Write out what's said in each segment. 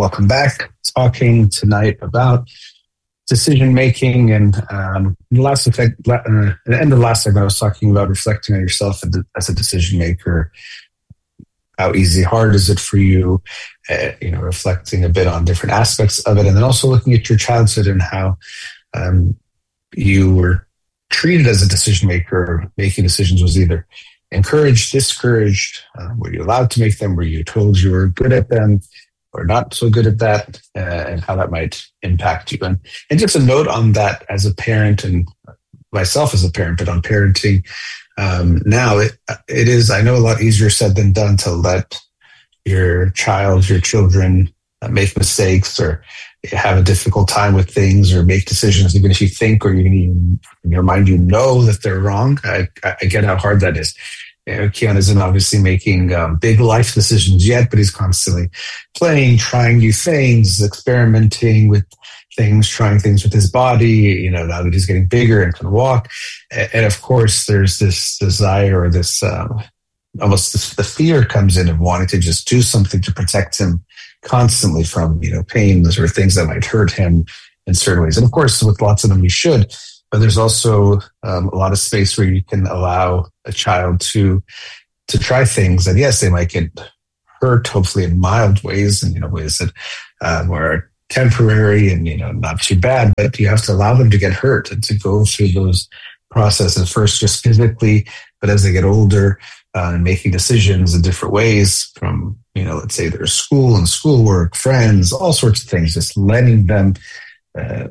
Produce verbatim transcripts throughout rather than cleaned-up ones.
welcome back. Talking tonight about decision making, and um, the last effect, uh, at the end of the last segment, I was talking about reflecting on yourself as a decision maker. How easy, hard is it for you? Uh, you know, reflecting a bit on different aspects of it, and then also looking at your childhood and how um, you were treated as a decision maker. Making decisions was either encouraged, discouraged. Uh, were you allowed to make them? Were you told you were good at them or not so good at that? Uh, and how that might impact you. And, and just a note on that as a parent, and myself as a parent, but on parenting um, now, it, it is, I know, a lot easier said than done to let your child, your children uh, make mistakes or have a difficult time with things or make decisions, even if you think or you even in your mind you know that they're wrong. I, I get how hard that is. You know, Keon isn't obviously making um, big life decisions yet, but he's constantly playing, trying new things, experimenting with things, trying things with his body, you know, now that he's getting bigger and can walk. And of course, there's this desire or this uh, almost this, the fear comes in of wanting to just do something to protect him constantly from, you know, pains or things that might hurt him in certain ways. And of course, with lots of them, we should. But there's also um, a lot of space where you can allow a child to to try things. And yes, they might get hurt, hopefully in mild ways, and you know, ways that um, are temporary and you know not too bad. But you have to allow them to get hurt and to go through those processes first, just physically, but as they get older uh, and making decisions in different ways from you know, let's say their school and schoolwork, friends, all sorts of things. Just letting them. Uh,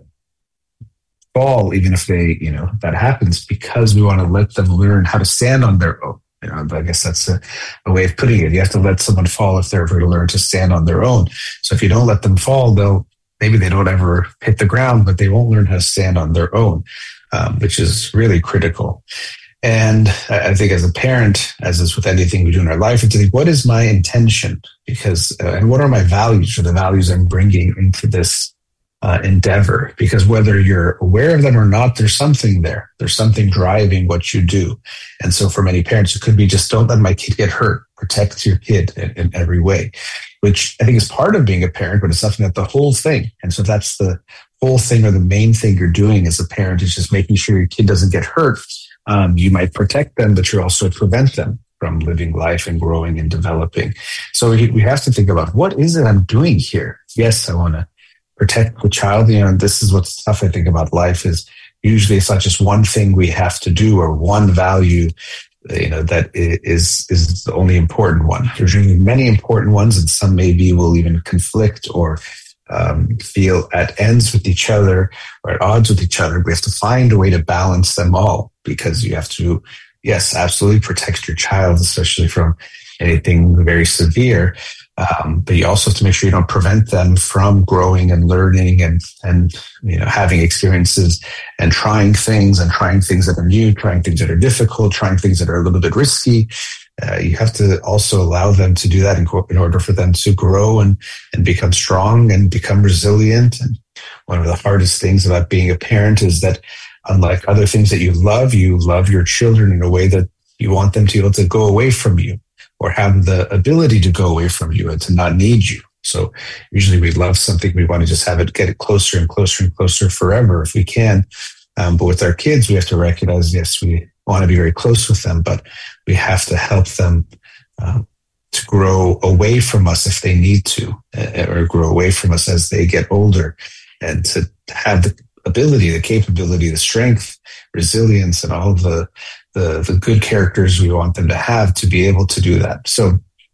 fall, even if they, you know, that happens, because we want to let them learn how to stand on their own. You know, I guess that's a, a way of putting it. You have to let someone fall if they're ever to learn to stand on their own. So if you don't let them fall, they'll, maybe they don't ever hit the ground, but they won't learn how to stand on their own, um, which is really critical. And I think as a parent, as is with anything we do in our life, it's to think, what is my intention? Because, uh, and what are my values or the values I'm bringing into this Uh, endeavor? Because whether you're aware of them or not, there's something there. There's something driving what you do. And so for many parents, it could be just don't let my kid get hurt. Protect your kid in, in every way, which I think is part of being a parent, but it's something that the whole thing. And so that's the whole thing or the main thing you're doing as a parent is just making sure your kid doesn't get hurt. Um, you might protect them, but you're also prevent them from living life and growing and developing. So we, we have to think about, what is it I'm doing here? Yes, I want to protect the child. You know, and this is what's tough, I think, about life is usually it's not just one thing we have to do or one value, you know, that is is the only important one. There's usually many important ones, and some maybe will even conflict or um, feel at ends with each other or at odds with each other. We have to find a way to balance them all, because you have to, yes, absolutely protect your child, especially from anything very severe. Um, but you also have to make sure you don't prevent them from growing and learning and, and, you know, having experiences and trying things and trying things that are new, trying things that are difficult, trying things that are a little bit risky. Uh, you have to also allow them to do that in, in order for them to grow and, and become strong and become resilient. And one of the hardest things about being a parent is that, unlike other things that you love, you love your children in a way that you want them to be able to go away from you, or have the ability to go away from you and to not need you. So usually we love something, we want to just have it, get it closer and closer and closer forever if we can. Um, but with our kids, we have to recognize, yes, we want to be very close with them, but we have to help them uh, to grow away from us if they need to, uh, or grow away from us as they get older, and to have the ability, the capability, the strength, resilience, and all the The, the good characters we want them to have to be able to do that. So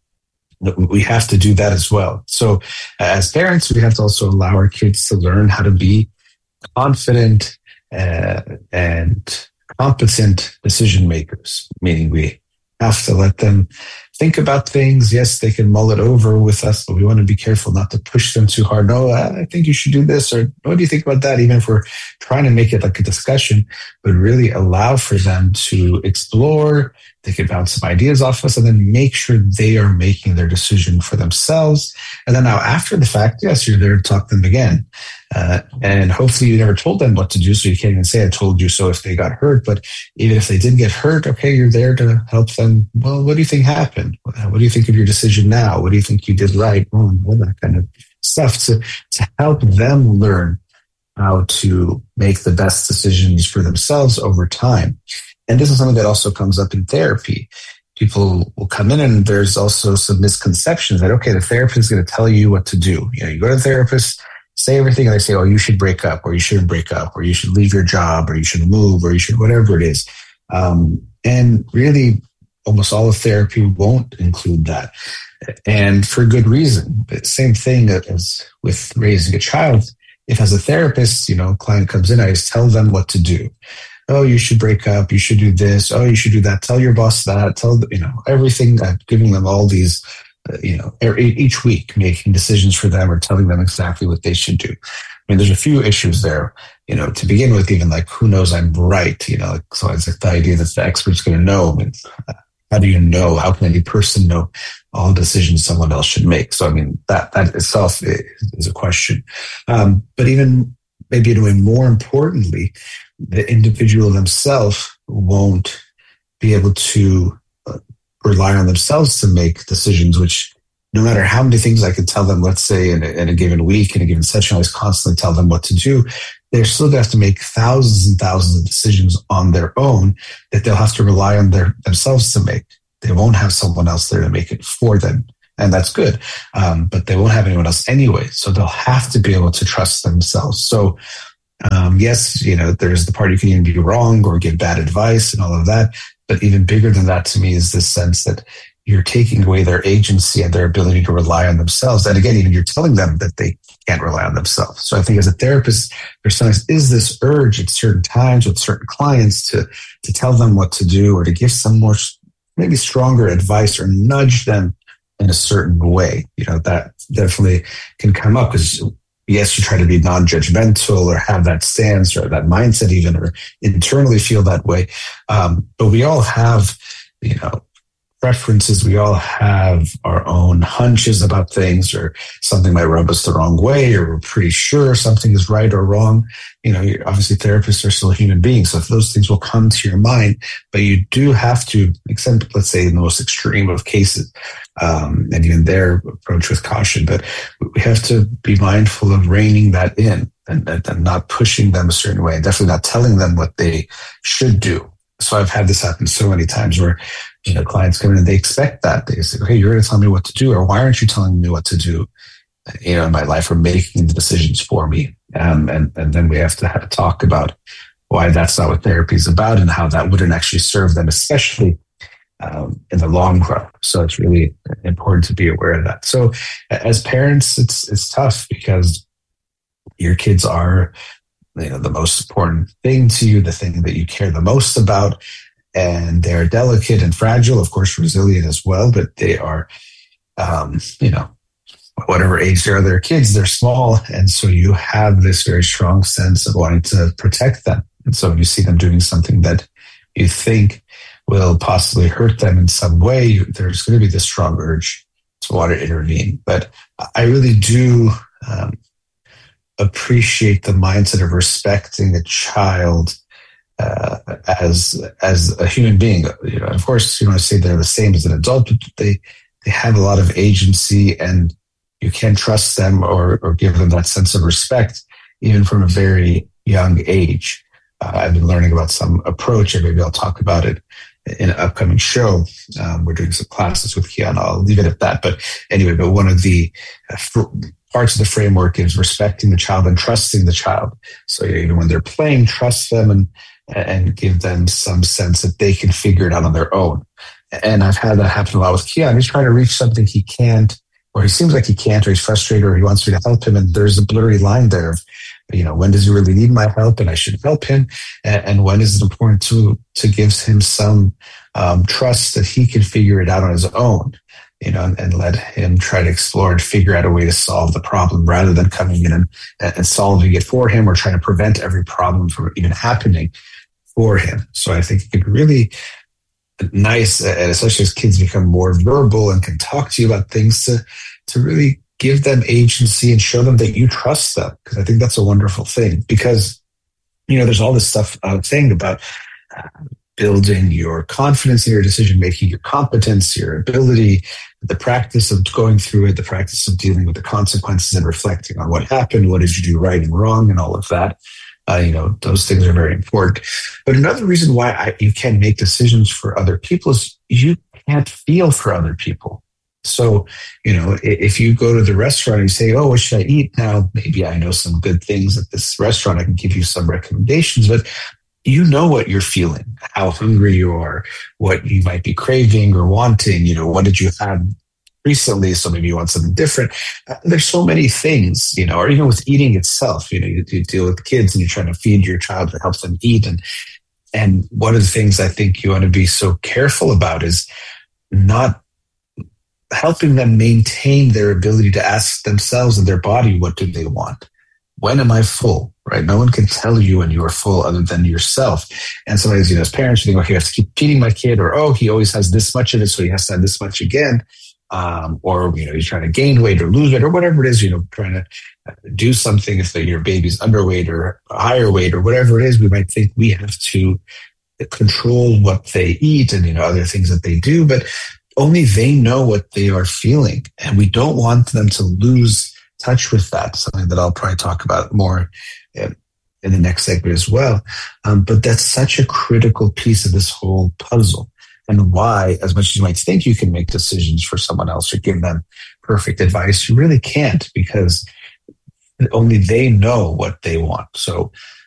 we have to do that as well. So as parents, we have to also allow our kids to learn how to be confident uh, and competent decision makers, meaning we have to let them think about things. Yes, they can mull it over with us, but we want to be careful not to push them too hard. No, I think you should do this, or what do you think about that? Even if we're trying to make it like a discussion, but really allow for them to explore. They can bounce some ideas off us and then make sure they are making their decision for themselves. And then now after the fact, yes, you're there to talk to them again. Uh, and hopefully you never told them what to do, so you can't even say I told you so if they got hurt. But even if they did get hurt, okay, you're there to help them. Well, what do you think happened? What do you think of your decision now? What do you think you did right? Oh, well, that kind of stuff to, to help them learn how to make the best decisions for themselves over time. And this is something that also comes up in therapy. People will come in and there's also some misconceptions that, okay, the therapist is going to tell you what to do. You know, you go to the therapist, say everything, and they say, oh, you should break up, or you shouldn't break up, or you should leave your job, or you should move, or you should whatever it is. Um, and really, almost all of therapy won't include that. And for good reason. But same thing as with raising a child. If as a therapist, you know, a client comes in, I just tell them what to do. Oh, you should break up. You should do this. Oh, you should do that. Tell your boss that. Tell, you know, everything. I'm giving them all these, uh, you know, each week, making decisions for them or telling them exactly what they should do. I mean, there's a few issues there, you know, to begin with, even like, who knows I'm right? You know, like, so it's like the idea that the expert's going to know. I mean, how do you know? How can any person know all decisions someone else should make? So, I mean, that, that itself is a question. Um, but even maybe in a way more importantly, the individual themselves won't be able to uh, rely on themselves to make decisions, which no matter how many things I could tell them, let's say in a, in a given week, in a given session, I always constantly tell them what to do. They're still going to have to make thousands and thousands of decisions on their own that they'll have to rely on their themselves to make. They won't have someone else there to make it for them. And that's good. Um, but they won't have anyone else anyway. So they'll have to be able to trust themselves. So um, yes, you know, there's the part you can even be wrong or give bad advice and all of that. But even bigger than that to me is this sense that you're taking away their agency and their ability to rely on themselves. And again, even you're telling them that they can't rely on themselves. So I think as a therapist, there sometimes is this urge at certain times with certain clients to, to tell them what to do or to give some more, maybe stronger advice or nudge them in a certain way. You know, that definitely can come up because yes, you try to be non-judgmental or have that stance or that mindset even, or internally feel that way. Um, but we all have, you know, preferences. We all have our own hunches about things, or something might rub us the wrong way, or we're pretty sure something is right or wrong. You know, obviously therapists are still human beings. So if those things will come to your mind, but you do have to, except let's say in the most extreme of cases, um, and even their approach with caution, but we have to be mindful of reining that in and, and, and not pushing them a certain way, and definitely not telling them what they should do. So I've had this happen so many times where, you know, clients come in and they expect that. They say, hey, you're going to tell me what to do, or why aren't you telling me what to do, you know, in my life, or making the decisions for me? Um, and, and then we have to have a talk about why that's not what therapy is about and how that wouldn't actually serve them, especially um, in the long run. So it's really important to be aware of that. So as parents, it's it's tough because your kids are, you know, the most important thing to you, the thing that you care the most about. And they're delicate and fragile, of course, resilient as well, but they are, um, you know, whatever age they are, they're kids, they're small. And so you have this very strong sense of wanting to protect them. And so if you see them doing something that you think will possibly hurt them in some way, there's going to be this strong urge to want to intervene. But I really do um, appreciate the mindset of respecting a child Uh, as as a human being. You know, of course, you want to say they're the same as an adult, but they they have a lot of agency, and you can trust them or or give them that sense of respect, even from a very young age. Uh, I've been learning about some approach, and maybe I'll talk about it in an upcoming show. Um, we're doing some classes with Kiana. I'll leave it at that. But anyway, but one of the uh, fr- parts of the framework is respecting the child and trusting the child. So even when they're playing, trust them and and give them some sense that they can figure it out on their own. And I've had that happen a lot with Keon. He's trying to reach something he can't, or he seems like he can't, or he's frustrated, or he wants me to help him. And there's a blurry line there of, you know, when does he really need my help and I should help him? And, and when is it important to, to give him some um, trust that he can figure it out on his own, you know, and, and let him try to explore and figure out a way to solve the problem rather than coming in and, and solving it for him or trying to prevent every problem from even happening for him. So I think it could be really nice, and especially as kids become more verbal and can talk to you about things, to to really give them agency and show them that you trust them. Because I think that's a wonderful thing. Because, you know, there's all this stuff I was saying about uh, building your confidence in your decision making, your competence, your ability, the practice of going through it, the practice of dealing with the consequences and reflecting on what happened, what did you do right and wrong, and all of that. Uh, you know, those things are very important. But another reason why I, you can't make decisions for other people is you can't feel for other people. So, you know, if you go to the restaurant and you say, oh, what should I eat now? Maybe I know some good things at this restaurant. I can give you some recommendations, but you know what you're feeling, how hungry you are, what you might be craving or wanting, you know, what did you have recently? So maybe you want something different. Uh, there's so many things, you know, or even with eating itself, you know, you, you deal with kids and you're trying to feed your child to help them eat. And, and one of the things I think you want to be so careful about is not helping them maintain their ability to ask themselves and their body, what do they want? When am I full, right? No one can tell you when you are full other than yourself. And sometimes, you know, as parents, you think, okay, I have to keep feeding my kid, or, oh, he always has this much of it, so he has to have this much again. Um, or, you know, he's trying to gain weight or lose weight or whatever it is, you know, trying to do something. If your baby's underweight or higher weight or whatever it is, we might think we have to control what they eat and, you know, other things that they do, but only they know what they are feeling. And we don't want them to lose touch with that, something that I'll probably talk about more in, in the next segment as well. Um, but that's such a critical piece of this whole puzzle, and why, as much as you might think you can make decisions for someone else or give them perfect advice, you really can't, because only they know what they want. So